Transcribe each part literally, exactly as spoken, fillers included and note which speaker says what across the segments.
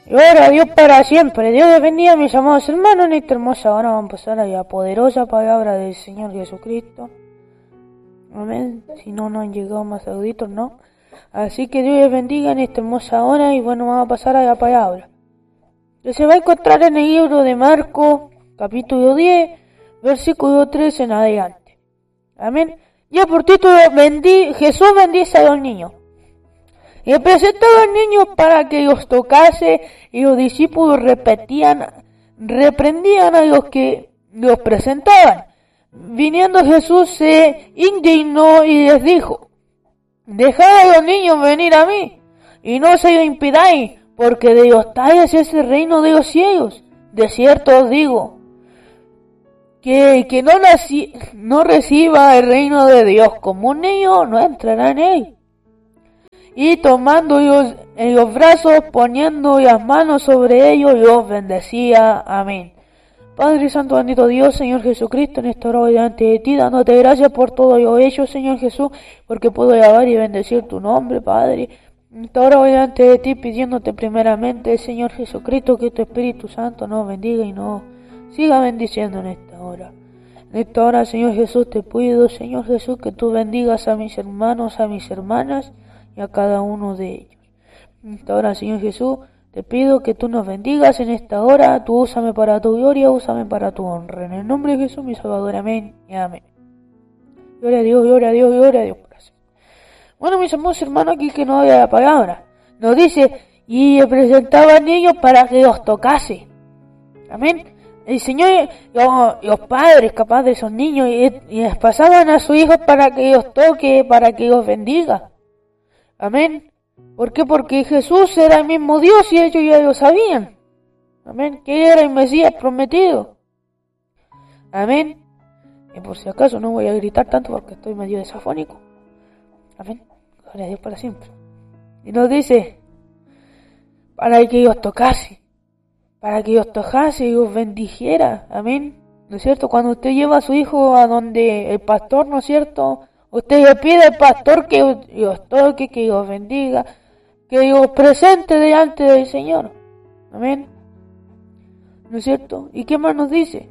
Speaker 1: Gloria a Dios para siempre. Dios les bendiga, mis amados hermanos. En esta hermosa hora vamos a pasar a la poderosa palabra del Señor Jesucristo. Amén. Si no, no han llegado más saluditos, ¿no? Así que Dios les bendiga en esta hermosa hora. Y bueno, vamos a pasar a la palabra, que se va a encontrar en el libro de Marcos, capítulo diez, versículo tres en adelante. Amén. Ya por título, bendí, Jesús bendice a los niños. Y presentó a los niños para que los tocase, y los discípulos repetían, reprendían a los que los presentaban. Viniendo Jesús se indignó y les dijo: dejad a los niños venir a mí, y no se lo impidáis, porque de los tales es el reino de los cielos. De cierto os digo, que el que no, nací, no reciba el reino de Dios como un niño, no entrará en él. Y tomándolos en los brazos, poniendo las manos sobre ellos, los bendecía. Amén. Padre Santo, bendito Dios, Señor Jesucristo, en esta hora delante de ti, dándote gracias por todo lo hecho, Señor Jesús, porque puedo alabar y bendecir tu nombre, Padre. En esta hora delante de ti, pidiéndote primeramente, Señor Jesucristo, que tu Espíritu Santo nos bendiga y nos siga bendiciendo en esta hora. En esta hora, Señor Jesús, te pido, Señor Jesús, que tú bendigas a mis hermanos, a mis hermanas, y a cada uno de ellos. En esta hora, Señor Jesús, te pido que tú nos bendigas en esta hora. Tú úsame para tu gloria, úsame para tu honra. En el nombre de Jesús, mi Salvador. Amén y amén. Gloria a Dios, gloria a Dios, gloria a Dios. Bueno, mis hermosos hermanos, aquí que no había la palabra, nos dice: y presentaba a niños para que los tocase. Amén. El Señor, los, los padres capaz de esos niños, y, y les pasaban a sus hijos para que los toque, para que los bendiga. Amén. ¿Por qué? Porque Jesús era el mismo Dios y ellos ya lo sabían. Amén. Que era el Mesías prometido. Amén. Y por si acaso no voy a gritar tanto porque estoy medio desafónico. Amén. Gloria a Dios para siempre. Y nos dice: para que ellos tocase, para que ellos tocase y los bendijera. Amén. ¿No es cierto? Cuando usted lleva a su hijo a donde el pastor, ¿no es cierto?, usted le pide al pastor que los toque, que los bendiga, que los presente delante del Señor. Amén. ¿No es cierto? ¿Y qué más nos dice?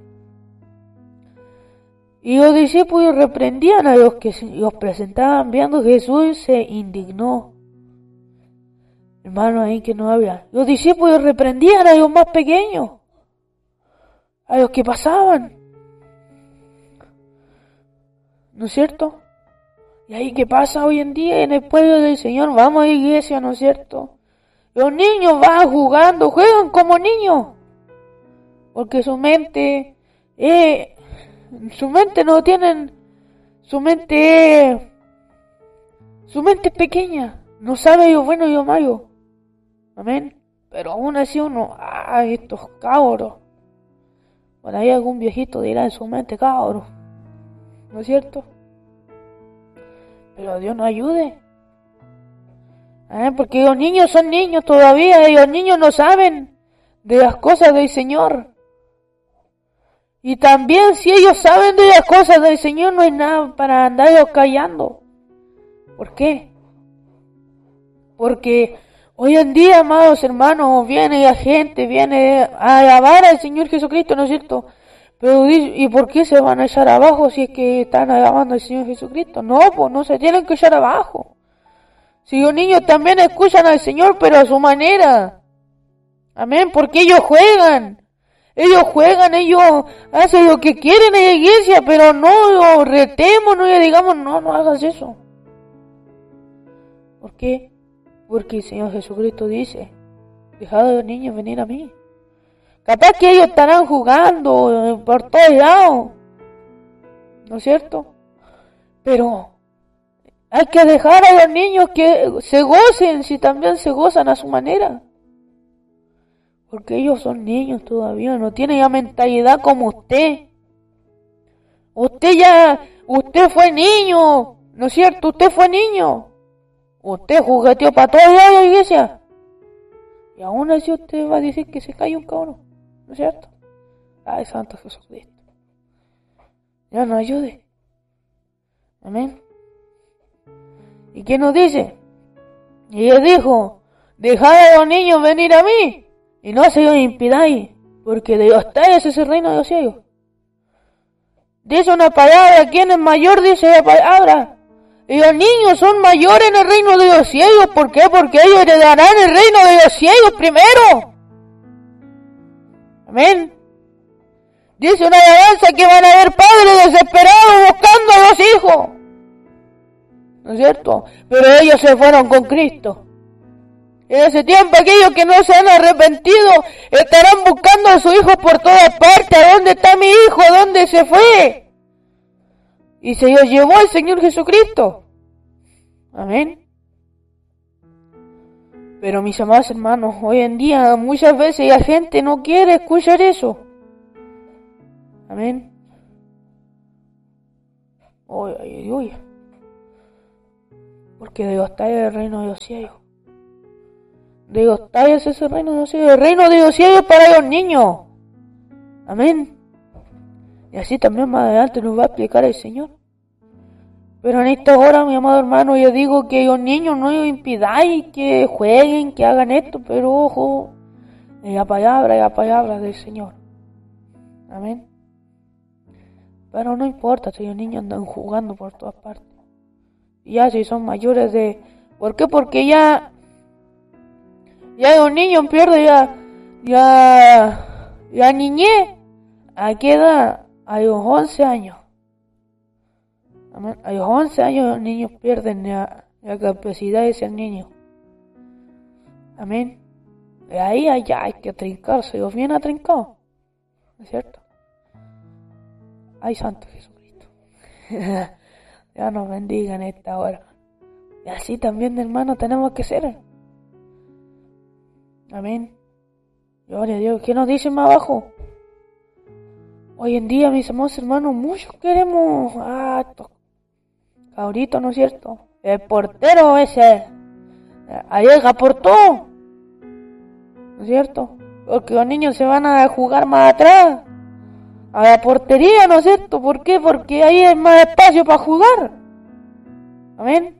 Speaker 1: Y los discípulos reprendían a los que los presentaban. Viendo Jesús se indignó. Hermano, ahí que no habla. Los discípulos reprendían a los más pequeños, a los que pasaban. ¿No es cierto? ¿Y ahí qué pasa hoy en día en el pueblo del Señor? Vamos a la iglesia, ¿no es cierto? Los niños van jugando, juegan como niños, porque su mente, eh, su mente no tienen, su mente, eh, su mente es pequeña, no sabe lo bueno y lo malo. Amén. Pero aún así uno, ah, estos cabros, por ahí algún viejito dirá en su mente: cabros, ¿no es cierto? Pero Dios nos ayude. ¿Eh? Porque los niños son niños todavía, y los niños no saben de las cosas del Señor. Y también si ellos saben de las cosas del Señor, no hay nada para andarlos callando. ¿Por qué? Porque hoy en día, amados hermanos, viene la gente, viene a alabar al Señor Jesucristo, ¿no es cierto? Pero, ¿y por qué se van a echar abajo si es que están alabando al Señor Jesucristo? No, pues no se tienen que echar abajo. Si los niños también escuchan al Señor, pero a su manera. Amén, porque ellos juegan. Ellos juegan, ellos hacen lo que quieren en la iglesia, pero no lo retemos, no le digamos: no, no hagas eso. ¿Por qué? Porque el Señor Jesucristo dice: dejad a los niños venir a mí. Capaz que ellos estarán jugando por todos lados, ¿no es cierto? Pero hay que dejar a los niños que se gocen, si también se gozan a su manera. Porque ellos son niños todavía, no tienen la mentalidad como usted. Usted ya, usted fue niño, ¿no es cierto? Usted fue niño. Usted jugueteó para todos lados de la iglesia. Y aún así usted va a decir que se cae un cabrón. ¿No es cierto? Ay, Santo Jesucristo. Dios nos ayude. Amén. ¿Y qué nos dice? Y él dijo: dejad a los niños venir a mí, Y no se os impidáis, porque de Dios es ese reino de los cielos. Dice una palabra, ¿quién es mayor? Dice la palabra. Y los niños son mayores en el reino de los cielos. ¿Por qué? Porque ellos heredarán el reino de los cielos primero. Amén. Dice una alabanza que van a haber padres desesperados buscando a los hijos. ¿No es cierto? Pero ellos se fueron con Cristo. En ese tiempo aquellos que no se han arrepentido estarán buscando a su hijo por todas partes. ¿A dónde está mi hijo? ¿A dónde se fue? Y se los llevó el Señor Jesucristo. Amén. Pero mis amados hermanos, hoy en día muchas veces la gente no quiere escuchar eso. Amén. Uy, uy, uy. Porque de Dios está el reino de los cielos. De Dios está ese reino de los cielos. El reino de los cielos para los niños. Amén. Y así también más adelante nos va a explicar el Señor. Pero en esta hora, mi amado hermano, yo digo que los niños no los impidáis que jueguen, que hagan esto, pero ojo, es la palabra, es la palabra del Señor. Amén. Pero no importa si los niños andan jugando por todas partes. Y ya si son mayores de... ¿Por qué? Porque ya... Ya los niños pierden ya... Ya... Ya niñez. ¿A qué edad? A los once años. Amén. A los once años los niños pierden la, la capacidad de ser niños. Amén. Y ahí allá hay que trincarse. Los bien atrincados. ¿No es cierto? Ay, Santo Jesucristo. Dios nos bendiga en esta hora. Y así también, hermano, tenemos que ser. Amén. Gloria a Dios. ¿Qué nos dice más abajo? Hoy en día, mis amados hermanos, muchos queremos... Ah, estos cabritos, ¿no es cierto? El portero ese... Allega por todo. ¿No es cierto? Porque los niños se van a jugar más atrás. A la portería, ¿no es cierto? ¿Por qué? Porque ahí hay más espacio para jugar. Amén.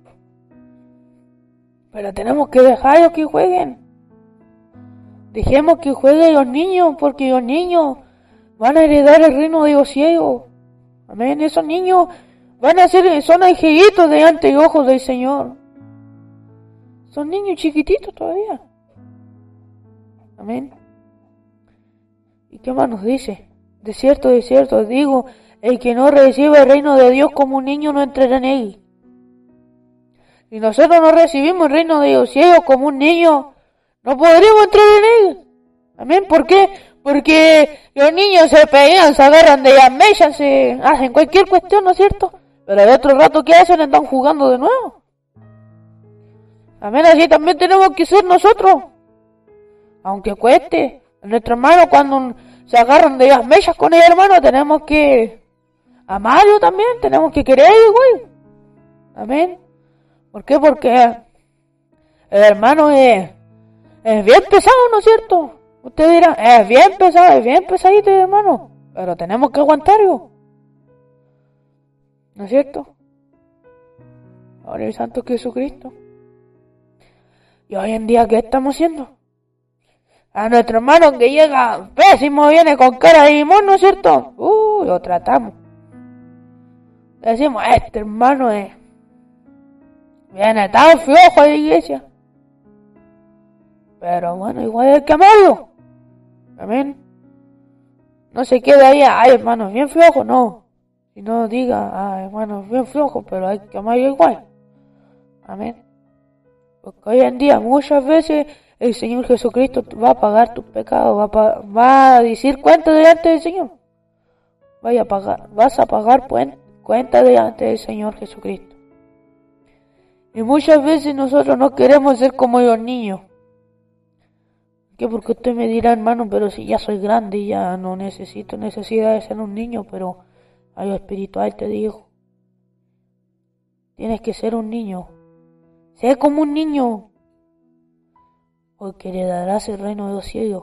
Speaker 1: Pero tenemos que dejarlos que jueguen. Dejemos que jueguen los niños, porque los niños van a heredar el reino de los cielos. Amén. Esos niños van a ser, son angelitos delante de los ojos del Señor. Son niños chiquititos todavía. Amén. ¿Y qué más nos dice? De cierto, de cierto, digo, el que no recibe el reino de Dios como un niño no entrará en él. Si nosotros no recibimos el reino de los cielos como un niño, no podremos entrar en él. Amén. ¿Por qué? Porque los niños se pegan, se agarran de las mechas, se hacen cualquier cuestión, ¿no es cierto? Pero de otro rato, ¿qué hacen? Están jugando de nuevo. Amén. Así también tenemos que ser nosotros. Aunque cueste. Nuestro hermano, cuando se agarran de las mechas con el hermano, tenemos que amarlo también, tenemos que querer igual. Amén. ¿Por qué? Porque el hermano es, es bien pesado, ¿no es cierto? Usted dirá, es bien pesado, es bien pesadito el hermano, pero tenemos que aguantarlo. ¿No es cierto? Ahora el Santo Jesucristo. Y hoy en día, ¿qué estamos haciendo? A nuestro hermano que llega pésimo, viene con cara de limón, ¿no es cierto? Uh, lo tratamos. Decimos, este hermano es... Viene tan flojo a la iglesia. Pero bueno, igual hay que amarlo. Amén. No se quede ahí, ay hermano, bien flojo, no. Si no diga, ay hermano, bien flojo, pero hay que amarlo igual. Amén. Porque hoy en día muchas veces el Señor Jesucristo va a pagar tus pecados, va a, pa- va a decir cuenta delante del Señor. Vaya a pagar, vas a pagar cuenta delante del Señor Jesucristo. Y muchas veces nosotros no queremos ser como los niños. ¿Qué? Porque usted me dirá, hermano, pero si ya soy grande, ya no necesito necesidad de ser un niño, pero a lo espiritual te digo, tienes que ser un niño. Sé como un niño, porque heredarás el reino de los cielos.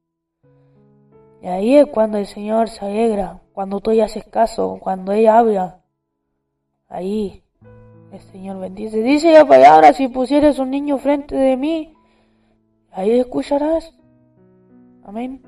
Speaker 1: Y ahí es cuando el Señor se alegra, cuando tú le haces caso, cuando Él habla. Ahí el Señor bendice. Dice la palabra, si pusieres un niño frente de mí, ahí escucharás. Amén.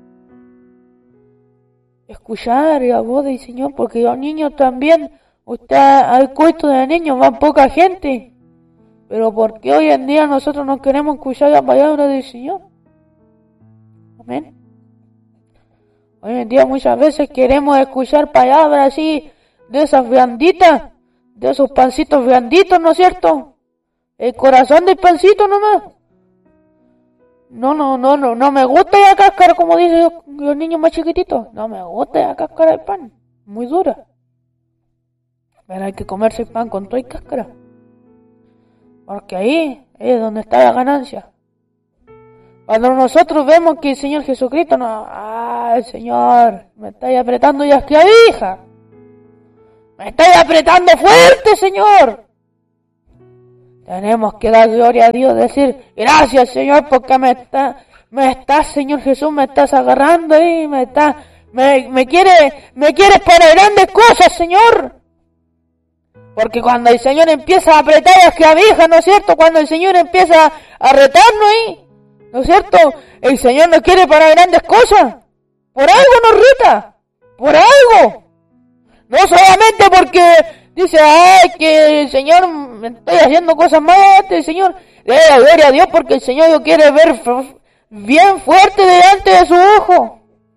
Speaker 1: Escuchar la voz del Señor, porque los niños también, usted al culto de niños va poca gente, pero porque hoy en día nosotros no queremos escuchar la palabra del Señor. Amén. Hoy en día muchas veces queremos escuchar palabras así, de esas blanditas, de esos pancitos blanditos, ¿no es cierto? El corazón del pancito nomás. No, no, no, no, no me gusta la cáscara, como dicen los, los niños más chiquititos. No me gusta la cáscara del pan, muy dura. Pero hay que comerse el pan con toda y cáscara. Porque ahí es donde está la ganancia. Cuando nosotros vemos que el Señor Jesucristo no, ah, el Señor, me estáis apretando ya esclavija. Me estáis apretando fuerte, Señor. Tenemos que dar gloria a Dios, decir, gracias, Señor, porque me está, me estás, Señor Jesús, me estás agarrando ahí, me estás, me, me quiere, me quieres para grandes cosas, Señor. Porque cuando el Señor empieza a apretar a esclavija, ¿no es cierto? Cuando el Señor empieza a retarnos ahí, ¿no es cierto? El Señor nos quiere para grandes cosas. Por algo nos reta. Por algo. No solamente porque dice, ay, que el Señor me estoy haciendo cosas malas, el Señor. Le da gloria a Dios porque el Señor lo quiere ver bien fuerte delante de su ojo.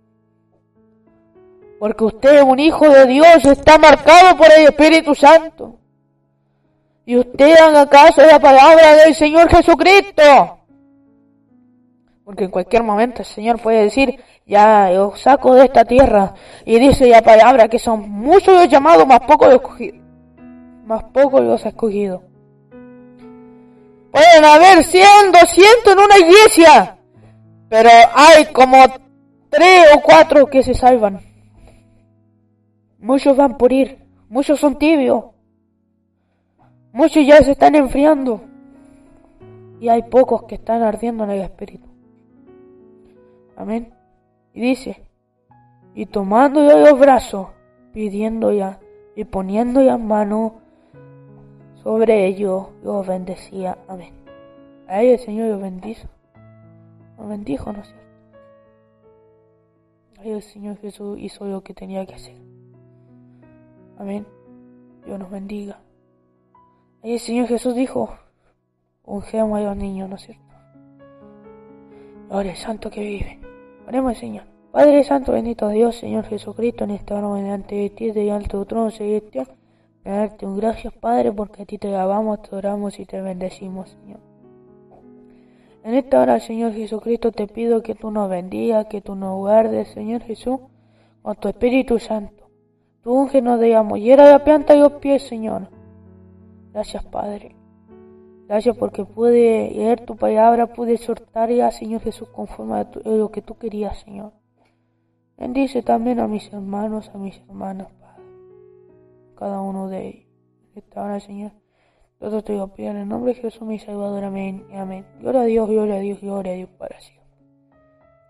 Speaker 1: Porque usted es un hijo de Dios, está marcado por el Espíritu Santo. Y usted haga caso de la palabra del Señor Jesucristo. Porque en cualquier momento el Señor puede decir, ya os saco de esta tierra. Y dice la palabra que son muchos los llamados, más pocos los escogidos. Más pocos los escogidos. Pueden haber cien, doscientos en una iglesia. Pero hay como tres o cuatro que se salvan. Muchos van por ir. Muchos son tibios. Muchos ya se están enfriando. Y hay pocos que están ardiendo en el Espíritu. Amén. Y dice, y tomando yo los brazos, pidiendo ya, y poniendo ya mano sobre ellos, los bendecía. Amén. A ellos el Señor los bendijo. Los bendijo, ¿no es cierto? A ellos el Señor Jesús hizo lo que tenía que hacer. Amén. Dios nos bendiga. Ahí el Señor Jesús dijo, ungemos a los niños, ¿no es cierto? Gloria al Santo que vive. Oremos al Señor. Padre Santo, bendito Dios, Señor Jesucristo, en esta hora delante de ti, delante de tu trono celestial, a darte un gracias, Padre, porque a ti te alabamos, te oramos y te bendecimos, Señor. En esta hora, Señor Jesucristo, te pido que tú nos bendigas, que tú nos guardes, Señor Jesús, con tu Espíritu Santo. Tú úngenos de la mollera, la planta y los pies, Señor. Gracias, Padre. Gracias porque pude leer tu palabra, pude exhortar ya, Señor Jesús, conforme a, tu, a lo que tú querías, Señor. Bendice también a mis hermanos, a mis hermanas, Padre. Cada uno de ellos. Esta hora, Señor, todo te lo pido en el nombre de Jesús, mi Salvador. Amén y amén. Gloria a Dios, gloria a Dios, gloria a Dios para siempre.